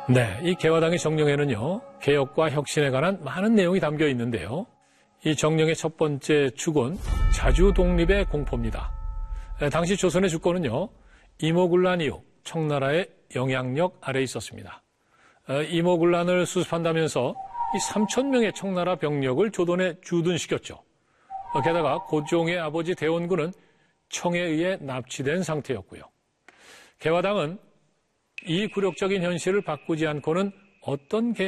네, 이 개화당의 정령에는요, 개혁과 혁신에 관한 많은 내용이 담겨 있는데요. 이 정령의 첫 번째 주권, 자주 독립의 공포입니다. 당시 조선의 주권은요, 이모군란 이후 청나라의 영향력 아래에 있었습니다. 이모군란을 수습한다면서 이 3,000명의 청나라 병력을 조선에 주둔시켰죠. 게다가 고종의 아버지 대원군은 청에 의해 납치된 상태였고요. 개화당은 이 굴욕적인 현실을 바꾸지 않고는 어떤